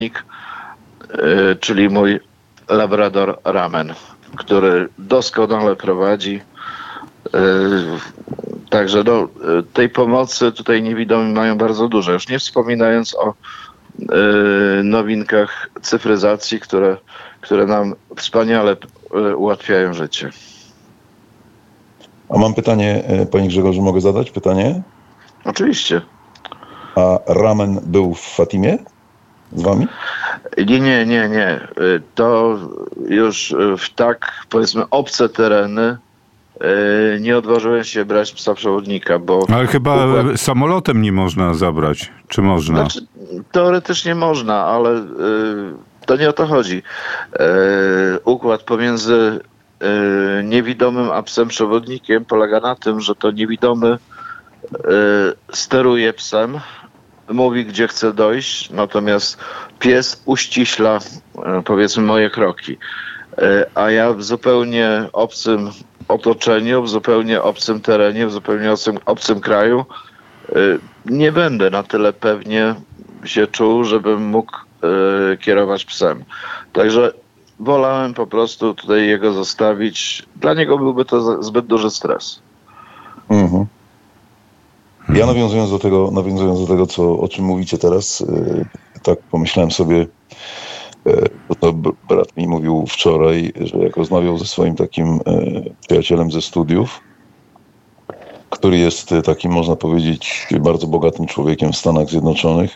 czyli mój labrador Ramen, który doskonale prowadzi. Także tej pomocy tutaj niewidomi mają bardzo dużo. Już nie wspominając o nowinkach cyfryzacji, które nam wspaniale ułatwiają życie. A mam pytanie, panie Grzegorzu, mogę zadać pytanie? Oczywiście. A Ramen był w Fatimie z wami? Nie. To już w tak, powiedzmy, obce tereny nie odważyłem się brać psa przewodnika, bo... Ale chyba samolotem nie można zabrać. Czy można? Znaczy, teoretycznie można, ale to nie o to chodzi. Układ pomiędzy niewidomym a psem przewodnikiem polega na tym, że to niewidomy steruje psem, mówi, gdzie chce dojść, natomiast pies uściśla, powiedzmy, moje kroki. A ja w zupełnie obcym otoczeniu, w zupełnie obcym terenie, w zupełnie obcym kraju nie będę na tyle pewnie się czuł, żebym mógł kierować psem. Także wolałem po prostu tutaj jego zostawić. Dla niego byłby to zbyt duży stres. Mhm. Ja nawiązując do tego, o czym mówicie teraz, tak pomyślałem sobie, bo to brat mi mówił wczoraj, że jak rozmawiał ze swoim takim przyjacielem ze studiów, który jest takim, można powiedzieć, bardzo bogatym człowiekiem w Stanach Zjednoczonych,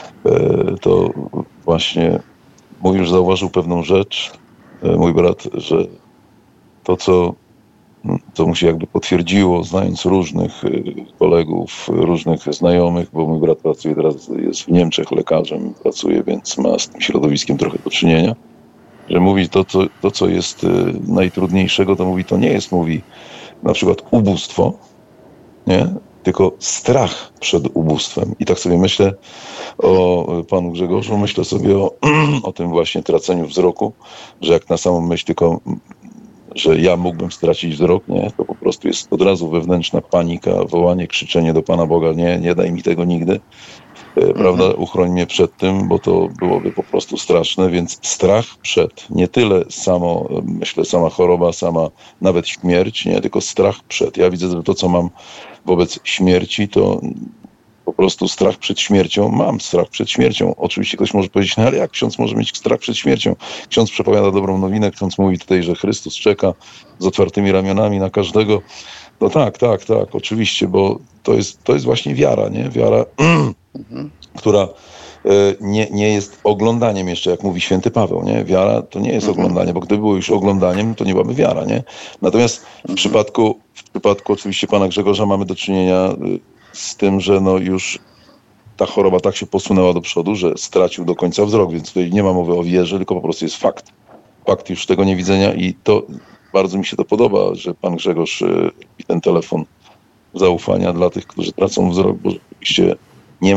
to właśnie mówił, że zauważył pewną rzecz, mój brat, że to, co mu się jakby potwierdziło, znając różnych kolegów, różnych znajomych, bo mój brat pracuje teraz, jest w Niemczech lekarzem, pracuje, więc ma z tym środowiskiem trochę do czynienia, że mówi to, co jest najtrudniejszego, to mówi, to nie jest, mówi, na przykład ubóstwo, nie? Tylko strach przed ubóstwem. I tak sobie myślę o panu Grzegorzu, myślę sobie o tym właśnie traceniu wzroku, że jak na samą myśl tylko, że ja mógłbym stracić wzrok, nie, to po prostu jest od razu wewnętrzna panika, wołanie, krzyczenie do Pana Boga, nie daj mi tego nigdy, prawda, uchroń mnie przed tym, bo to byłoby po prostu straszne, więc strach przed, nie tyle sama choroba, sama nawet śmierć, nie, tylko strach przed. Ja widzę, że to, co mam wobec śmierci, to po prostu strach przed śmiercią. Mam strach przed śmiercią. Oczywiście ktoś może powiedzieć, no ale jak ksiądz może mieć strach przed śmiercią? Ksiądz przepowiada dobrą nowinę, ksiądz mówi tutaj, że Chrystus czeka z otwartymi ramionami na każdego. No tak, oczywiście, bo to jest właśnie wiara, nie? Wiara, która nie jest oglądaniem jeszcze, jak mówi święty Paweł, nie? Wiara to nie jest oglądanie, bo gdyby było już oglądaniem, to nie byłaby wiara, nie? Natomiast w przypadku oczywiście pana Grzegorza mamy do czynienia z tym, że no już ta choroba tak się posunęła do przodu, że stracił do końca wzrok, więc tutaj nie ma mowy o wierze, tylko po prostu jest fakt. Fakt już tego niewidzenia i to bardzo mi się to podoba, że pan Grzegorz i ten telefon zaufania dla tych, którzy tracą wzrok, bo rzeczywiście nie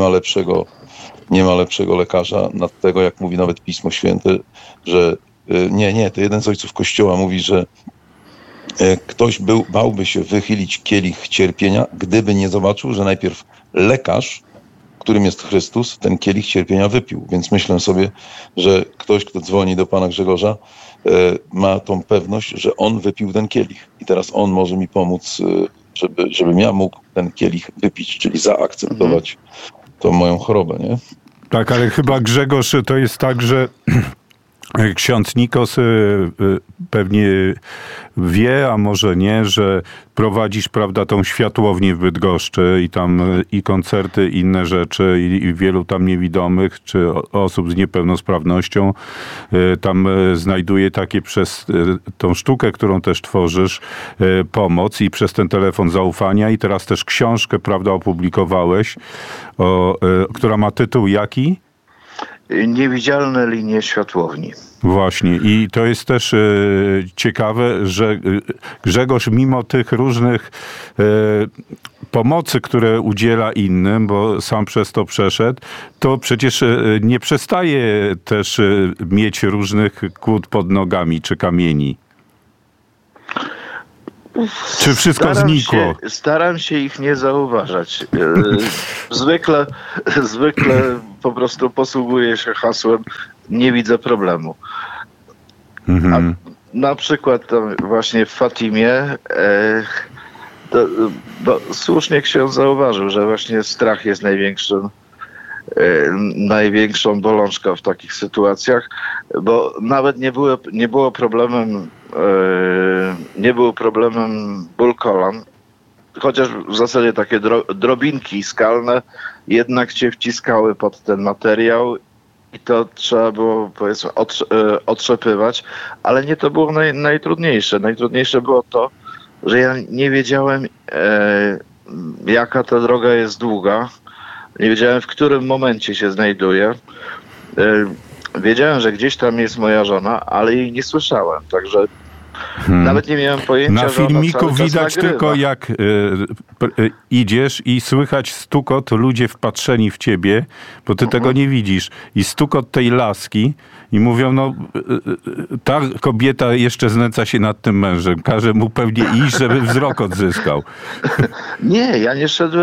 ma lepszego lekarza nad tego, jak mówi nawet Pismo Święte, że to jeden z ojców Kościoła mówi, że ktoś bałby się wychylić kielich cierpienia, gdyby nie zobaczył, że najpierw lekarz, którym jest Chrystus, ten kielich cierpienia wypił. Więc myślę sobie, że ktoś, kto dzwoni do pana Grzegorza, ma tą pewność, że on wypił ten kielich. I teraz on może mi pomóc, żebym ja mógł ten kielich wypić, czyli zaakceptować tą moją chorobę, nie? Tak, ale chyba Grzegorz, to jest tak, że ksiądz Nikos pewnie wie, a może nie, że prowadzisz, prawda, tą światłownię w Bydgoszczy i tam i koncerty, inne rzeczy i wielu tam niewidomych czy osób z niepełnosprawnością tam znajduje takie przez tą sztukę, którą też tworzysz, pomoc i przez ten telefon zaufania i teraz też książkę, prawda, opublikowałeś, która ma tytuł jaki? Niewidzialne linie światłowni. Właśnie i to jest też ciekawe, że Grzegorz mimo tych różnych pomocy, które udziela innym, bo sam przez to przeszedł, to przecież nie przestaje też mieć różnych kłód pod nogami czy kamieni. Czy wszystko znikło? Staram się ich nie zauważać. Zwykle po prostu posługuję się hasłem nie widzę problemu. A na przykład tam właśnie w Fatimie słusznie ksiądz zauważył, że właśnie strach jest największą bolączką w takich sytuacjach, bo nawet nie był problemem ból kolan, chociaż w zasadzie takie drobinki skalne jednak cię wciskały pod ten materiał i to trzeba było, powiedzmy, otrzepywać, ale nie to było najtrudniejsze. Najtrudniejsze było to, że ja nie wiedziałem, jaka ta droga jest długa. Nie wiedziałem, w którym momencie się znajduję. Wiedziałem, że gdzieś tam jest moja żona, ale jej nie słyszałem, także nawet nie miałem pojęcia, na że ona filmiku cały czas widać nagrywa. tylko jak idziesz i słychać stukot, ludzie wpatrzeni w ciebie, bo ty tego nie widzisz. I stukot tej laski i mówią, no ta kobieta jeszcze znęca się nad tym mężem. Każe mu pewnie iść, żeby wzrok odzyskał. Nie, ja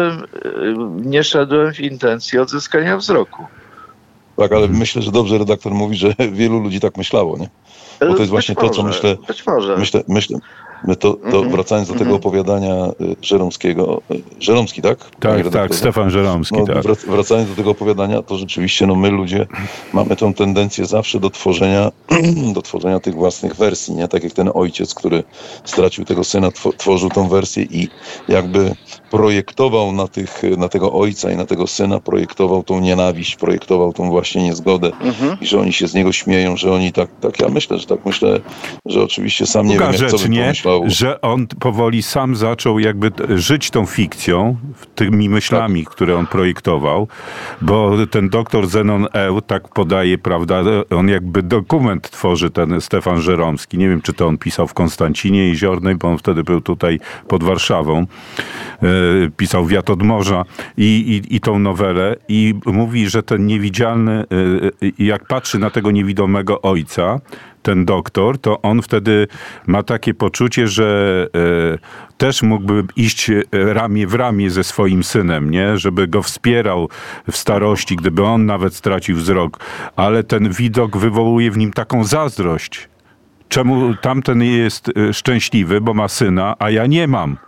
nie szedłem w intencji odzyskania wzroku. Tak, ale myślę, że dobrze redaktor mówi, że wielu ludzi tak myślało, nie? Bo to jest właśnie to, co myślę. Być może. Myślę, to wracając do tego opowiadania Żeromskiego. Żeromski, tak? Tak, Stefan Żeromski. No, tak. Wracając do tego opowiadania, to rzeczywiście my ludzie mamy tą tendencję zawsze do tworzenia tych własnych wersji, nie? Tak jak ten ojciec, który stracił tego syna, tworzył tą wersję i jakby projektował na tego ojca i na tego syna, projektował tą nienawiść, projektował tą właśnie niezgodę i że oni się z niego śmieją, że oni tak ja myślę, że oczywiście sam nie wiem, jak co bym pomyślał. Że on powoli sam zaczął jakby żyć tą fikcją, tymi myślami, które on projektował, bo ten doktor Zenon Eł tak podaje, prawda, on jakby dokument tworzy, ten Stefan Żeromski. Nie wiem, czy to on pisał w Konstancinie Jeziornej, bo on wtedy był tutaj pod Warszawą. Pisał Wiatr od morza i tą nowelę i mówi, że ten niewidzialny, jak patrzy na tego niewidomego ojca, ten doktor, to on wtedy ma takie poczucie, że też mógłby iść ramię w ramię ze swoim synem, nie? Żeby go wspierał w starości, gdyby on nawet stracił wzrok. Ale ten widok wywołuje w nim taką zazdrość. Czemu tamten jest szczęśliwy, bo ma syna, a ja nie mam.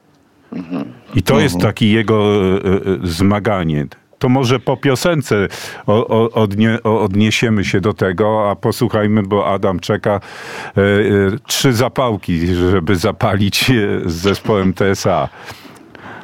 I to jest takie jego zmaganie. To może po piosence odniesiemy się do tego, a posłuchajmy, bo Adam czeka 3 zapałki, żeby zapalić z zespołem TSA.